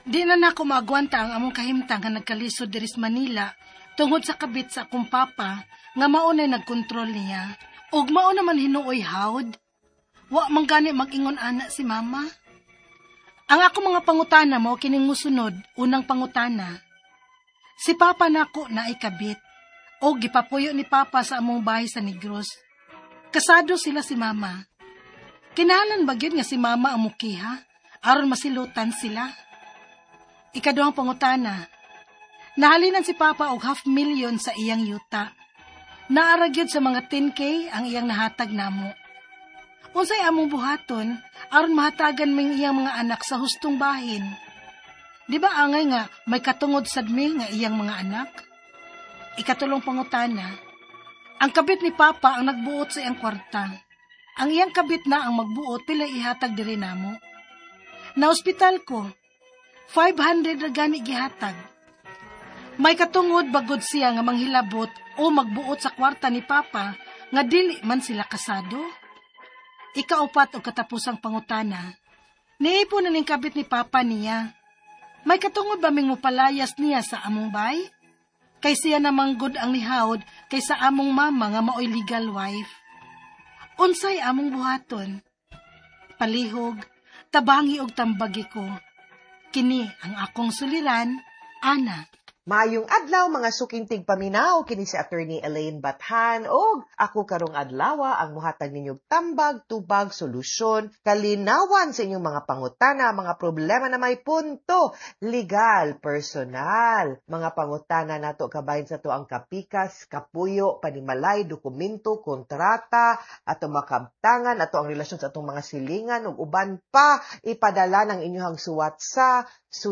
Di na nako maagwanta ang among kahimtang nga nagkalisod diri sa Manila tungod sa kabit sa akong papa nga maunay nagkontrol niya. Ug mao naman hinuoy hawd. Wa man gani mag-ingon ana si mama. Ang ako mga pangutana mao kining musunod. Unang pangutana. Si papa nako na ay kabit. O gipapuyo ni papa sa among bahay sa Negros. Kasado sila si mama. Kinahanglan ba gyud nga si mama ang mukiha aron masilutan sila? Ikaduhang pangutana. Nahalinan si papa og 500,000 sa iyang yuta. Naara gyud sa mga 10K ang iyang nahatag namo. Unsay among buhaton aron mahatagan ming iyang mga anak sa hustong bahin? Di ba angay nga may katungod sadmi nga iyang mga anak? Ikatulong pangutana. Ang kabit ni papa ang nagbuot sa iyang kwarta. Ang iyang kabit na ang magbuot pila ihatag diri namo. Na ospital ko, 500 ra gani gihatag. May katungod bagod siya nga manghilabot o magbuot sa kwarta ni papa nga dili man sila kasado. Ikaupat o katapusang pangutana. Niipon na ning kabit ni papa niya. May katungod ba ming mupalayas niya sa among bay? Kay siya namang good ang nihawd kaysa among mama nga maoy legal wife. Unsay among buhaton? Palihog, tabangi og tambagi ko. Kini ang akong suliran, Ana. Maayong adlaw mga sukintig paminaw kini si Attorney Elaine Bathan og ako karong adlaw ang muhatag ninyong tambag, tubag, solusyon, kalinawan sa inyong mga pangutana, mga problema na may punto, legal, personal, mga pangutana nato kabahin sa to ang kapikas, kapuyo, panimalay, dokumento, kontrata, ato makabtangan, ato ang relasyon sa atong mga silingan ug uban pa ipadala ng inyong suwat sa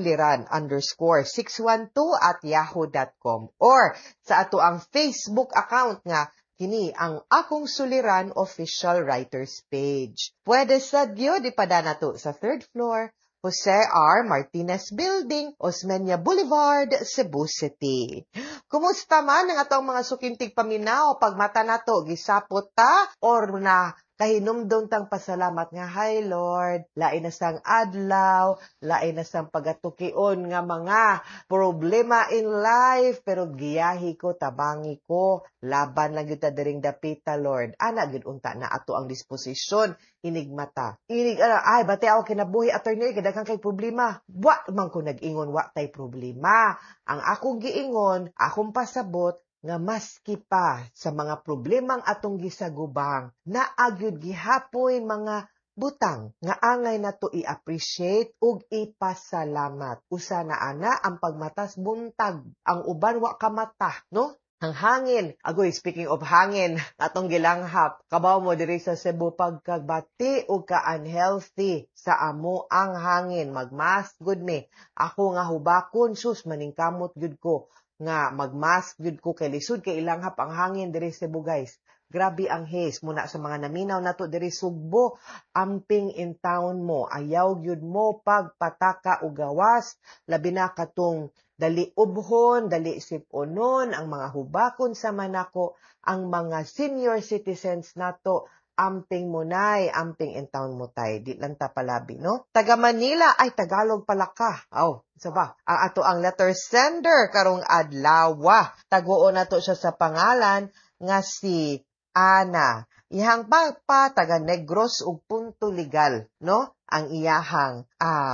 suliran_612@yahoo.com or sa ato ang Facebook account nga kini ang Akong Suliran Official Writers Page. Pwede sa diyo ipadana to sa 3rd floor, Jose R. Martinez Building, Osmeña Boulevard, Cebu City. Kumusta man ang atong mga sukintig paminaw pagmata nato gisapot ta or na kahinumdom tang pasalamat nga, hi Lord, lain na sang adlaw, lain na sang pagatukion nga mga problema in life, pero giyahi ko, tabangi ko, laban lang yun ta diring dapita, Lord. Ana, unta na ato ang disposisyon, inigmata. Ay, bati ako kinabuhi, attorney, kadagang kay problema. Wa man ko nag-ingon, wa tay problema. Ang akong giingon, akong pasabot, nga maski pa sa mga problemang atong gisagubang, naagyud gihapoy mga butang nga angay nato i-appreciate ug ipasalamat. Usa na ana ang pagmatas buntag, ang uban wa kamata, no? Ang hangin, agoy, speaking of hangin, atong gilanghap, kabaw mo diri sa Cebu pagkagbati o ka-unhealthy sa amo ang hangin. Magmask good me. Ako nga hubakon, sus, maningkamot good ko. Nga magmask gyud ko kay lisod kay ilanghap ang hangin diri sa Cebu guys. Grabe ang haze muna sa mga naminaw nato diri Sugbo, amping in town mo, ayaw gyud mo pagpataka og gawas, labi na katong dali ubhon, dali siponon, ang mga hubakon sa manako, ang mga senior citizens nato amping munay, amping in town mo tay. Di lang ta palabi, no? Taga Manila, ay Tagalog pala ka. Saba, ang ato ang letter sender karong adlawa. Taguo na to siya sa pangalan nga si Ana. Ihang papa taga Negros ug punto legal, no? Ang iyahang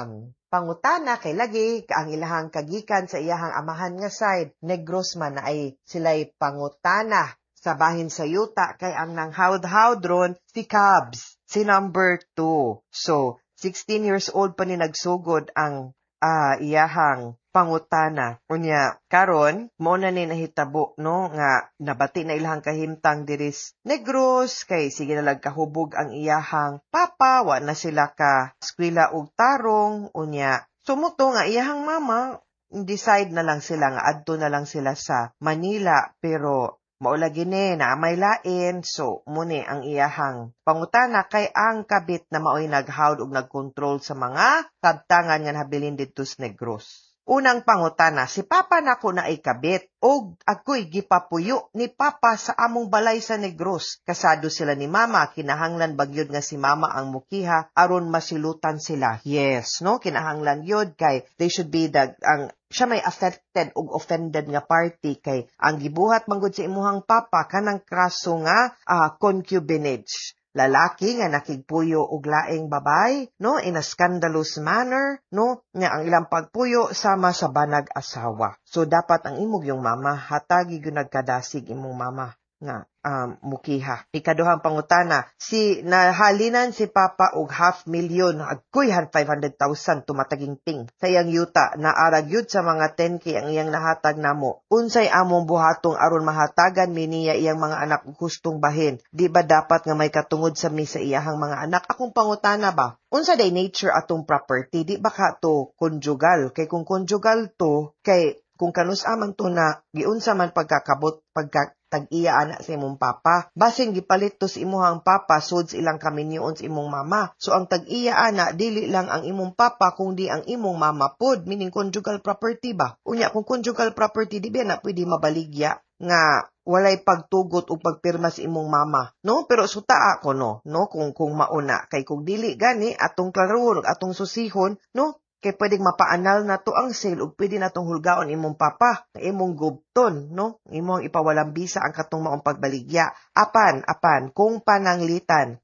pangutana kay lagi ang ilahang kagikan sa iyahang amahan nga side. Negros man na ay sila'y pangutana sa bahin sa yuta kay ang nang hawd-hawd ron si Cubs, si number 2. So, 16 years old pa ni nagsugod ang iyahang pangutana. Unya, karon mo na ni nahitabo, no, nga nabati na ilahang kahimtang diris Negros, kay sige na lang kahubog ang iyahang papa, wa na sila ka eskwela og tarong, unya. Sumuto nga iyahang mama, decide na lang sila nga adto na lang sila sa Manila, pero maula gini na may lain, so muni ang iyahang pangutana kay ang kabit na maoy naghawd og nagkontrol sa mga kabtangan nga nabilin didto sa Negros. Unang pangutana, si Papa nako na ikabit, og ako'y gipapuyo ni Papa sa among balay sa Negros. Kasado sila ni Mama, kinahanglan bagyod nga si Mama ang mukiha, aron masilutan sila. Yes, no? Kinahanglan yun, kay they should be siya may affected ug offended nga party, kay ang gibuhat manggod sa imuhang Papa, kanang kaso nga concubinage. Lalaki nga nakigpuyo og laing babay, no, in a scandalous manner, no, nga ang ilang pagpuyo sama sa banag asawa. So dapat ang imong yung mama hatagi gyud nagkadasig imong mama nga mukiha. Ikaduhang pangutana, si nahalinan si Papa og 500,000 agkoy 500,000 tumataging ping sa iyang yuta na arag yun sa mga 10K ang iyang nahatag namo. Unsay among buhatong aron mahatagan mi niya iyang mga anak hustong bahin? Di ba dapat nga may katungod sa mi sa iyahang mga anak? Akong pangutana ba? Unsa day nature atong property? Di ba ka to conjugal? Kay kung conjugal to, kay kung kanus-aman to na giunsa man pagkakabot tag-iya ana sa imong papa, basin gipalit to sa imuhang papa suds ilang kaminyoon sa imong mama. So ang tag-iya ana dili lang ang imong papa kundi ang imong mama pod, meaning conjugal property ba. Unya kung conjugal property di ba na pwede mabaligya nga walay pagtugot o pagpirma sa imong mama, no? Pero suta ako no kung mauna kay kung dili gani atong klaron atong susihon, no? Kay pwedeng mapaanal na to ang sale ug pwede na tong hulgaon imong papa, imong gubton, no? Imong ipawalang bisa ang katong maong pagbaligya. Apan, kung pananglitan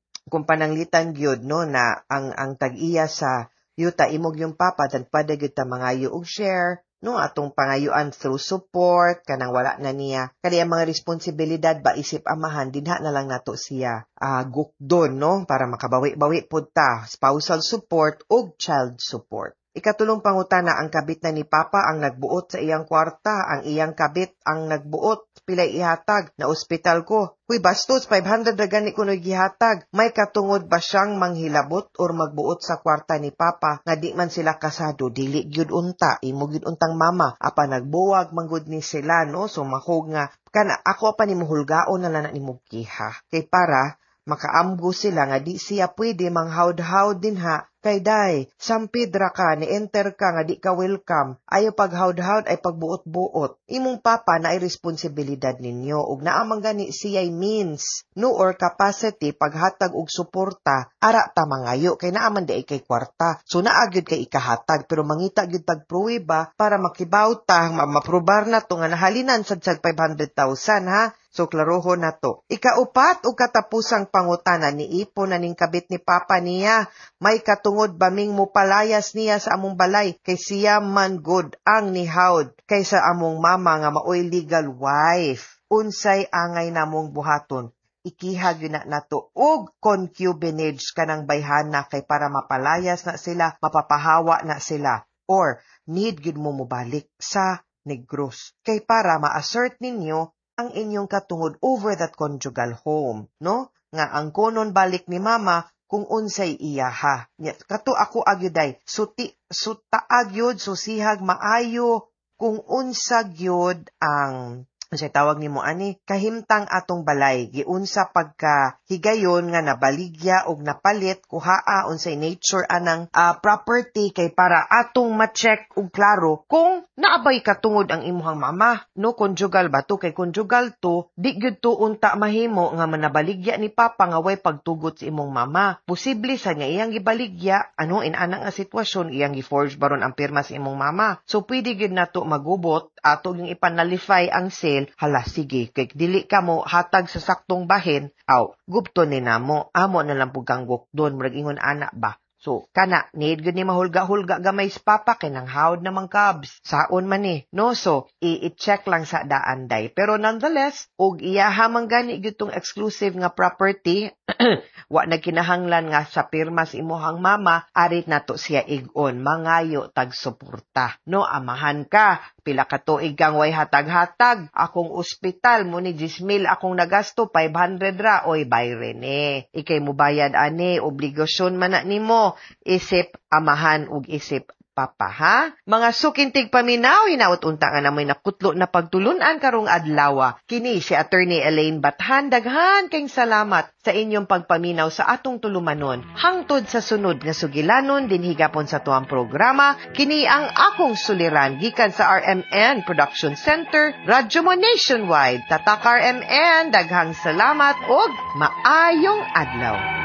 gyud no na ang tag-iya sa yuta imong yung papa, dan pwede gyud ta mangayo og share, no, atong pangayuan through support kanang wala na niya kani ang mga responsibilidad ba isip amahan dinha na lang nato siya gukdon, no, para makabawi-bawi pud ta spousal support ug child support. Ikatulong pangutana, ang kabit na ni Papa ang nagbuot sa iyang kwarta, ang iyang kabit ang nagbuot, pilay ihatag, na ospital ko. Huy bastos, 500 na gani ko gihatag. May katungod ba siyang manghilabot or magbuot sa kwarta ni Papa, nga di man sila kasado, dili gyud unta, imo gyud untang mama, apa nagbuwag manggod ni sila, no, so mahog nga, kana ako pa ni muhulgaon na lang ni mukiha. Kay para, makaamgo sila nga di siya pwede manghawd-hawd dinha. Kay day, sampidra ka, ni-enter ka nga di ka welcome. Ayaw paghawd-hawd ay pagbuot-buot. Imong papa na ay responsibilidad ninyo. Ug naamang gani siya'y means, no, or capacity, paghatag og suporta, ara ta mangayo. Kay naaman di ay kay kwarta. So naagyod kay ikahatag, pero mangita gyud tagpruweba para makibawta, maprobar na to nga nahalinan sad 500,000 ha. So, klaroho na to. Ikaupat o katapusang pangutana ni Ipo na ning kabit ni Papa niya. May katungod baming mupalayas niya sa among balay kay siya man good ang nihawd kaysa among mama nga maoy legal wife. Unsay angay namong buhaton. Ikihag yun na nato og concubinage kanang bayhana kay para mapalayas na sila, mapapahawa na sila. Or, need gyud mo mubalik sa Negros. Kay para ma-assert ninyo ang inyong katungod over that conjugal home, no? Nga ang konon balik ni mama kung unsay iyaha. Kato ako agyuday, suta agyud, susihag maayo kung unsa gyud ang unsay tawag nimo ani kahimtang atong balay giunsa pagka higayon nga nabaligya og napalit kuhaa unsay nature anang property kay para atong ma-check og klaro kung naabay katungod ang imuhang mama, no, conjugal ba to? Kay conjugal to di gyud to unta mahimo nga manabaligya ni Papa nga way pagtugot sa imong mama. Posible sa nga iyang gibaligya in anang nga sitwasyon iyang gi-forge baron ang pirma sa imong mama. So pwede gyud nato magubot ato yung ipanalify ang sale. Hala, sige, kay dili ka mo hatag sa saktong bahin, gupto ni namo, amo na lang pug kang gukdon, murag ingon anak ba. So, kana, need gud ni mahulga-hulga gamay sa Papa, kay nang hawd namang kabs. Saon man ni, no? So, i-check lang sa daan day. Pero nonetheless, og iyaha man gani gyud tong exclusive nga property, wa nagkinahanglan nga sa pirma sa imuhang mama, arit nato siya igon, mangayo tag suporta. No, amahan ka, pila ka tuig kang way hatag-hatag, akong ospital mo ni 10,000 akong nagasto, 500 ra, oy bayren ikay mo bayad ani, obligasyon man na nimo, isip amahan ug isip Papa, ha? Mga sukintig paminaw, hinaut unta nga namoy nakutlo na pagtulunan karong adlaw. Kini si Attorney Elaine Bathan, daghan kayong salamat sa inyong pagpaminaw sa atong tulumanon. Hangtod sa sunod nga sugilanon din higapon sa tuang programa, kini ang akong suliran gikan sa RMN Production Center, Radyo mo Nationwide. Tatak RMN, daghang salamat og maayong adlaw.